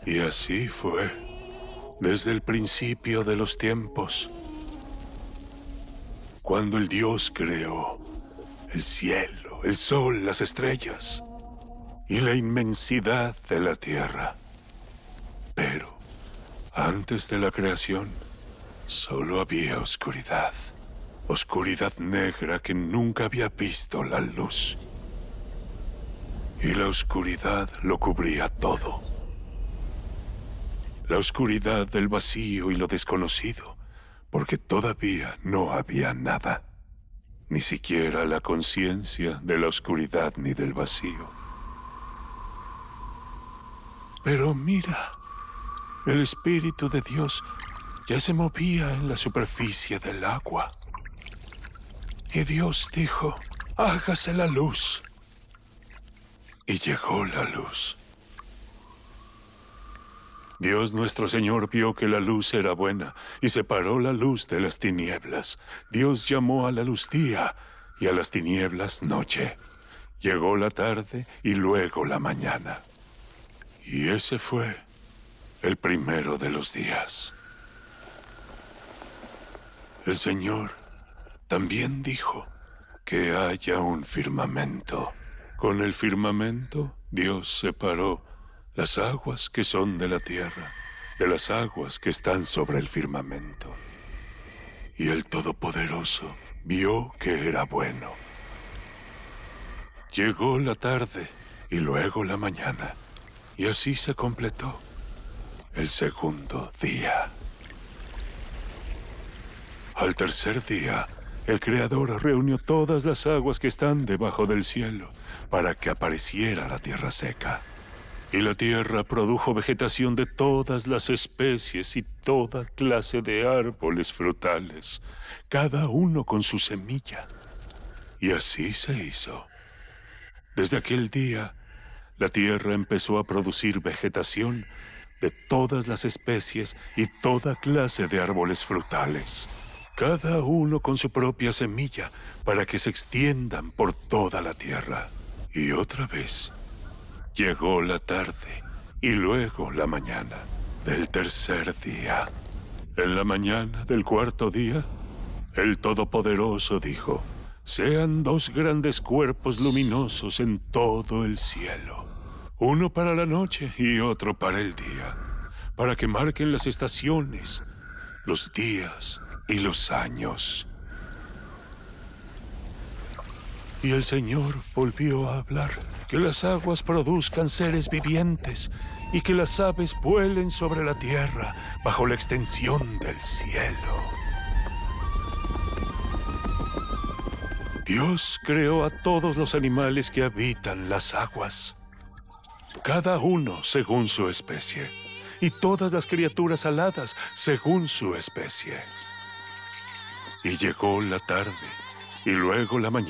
Y así fue, desde el principio de los tiempos, cuando el Dios creó el cielo, el sol, las estrellas y la inmensidad de la tierra. Pero antes de la creación, solo había oscuridad. Oscuridad negra que nunca había visto la luz. Y la oscuridad lo cubría todo. La oscuridad del vacío y lo desconocido, porque todavía no había nada. Ni siquiera la conciencia de la oscuridad ni del vacío. Pero mira, el Espíritu de Dios ya se movía en la superficie del agua. Y Dios dijo, hágase la luz. Y llegó la luz. Dios nuestro Señor vio que la luz era buena y separó la luz de las tinieblas. Dios llamó a la luz día y a las tinieblas noche. Llegó la tarde y luego la mañana. Y ese fue el primero de los días. El Señor también dijo que haya un firmamento. Con el firmamento, Dios separó las aguas que son de la tierra, de las aguas que están sobre el firmamento. Y el Todopoderoso vio que era bueno. Llegó la tarde y luego la mañana, y así se completó el segundo día. Al tercer día, el Creador reunió todas las aguas que están debajo del cielo para que apareciera la tierra seca. Y la tierra produjo vegetación de todas las especies y toda clase de árboles frutales, cada uno con su semilla. Y así se hizo. Desde aquel día, la tierra empezó a producir vegetación de todas las especies y toda clase de árboles frutales, cada uno con su propia semilla, para que se extiendan por toda la tierra. Y otra vez llegó la tarde y luego la mañana del tercer día. En la mañana del cuarto día, el Todopoderoso dijo, sean dos grandes cuerpos luminosos en todo el cielo, uno para la noche y otro para el día, para que marquen las estaciones, los días y los años. Y el Señor volvió a hablar, que las aguas produzcan seres vivientes y que las aves vuelen sobre la tierra bajo la extensión del cielo. Dios creó a todos los animales que habitan las aguas, cada uno según su especie, y todas las criaturas aladas según su especie. Y llegó la tarde y luego la mañana.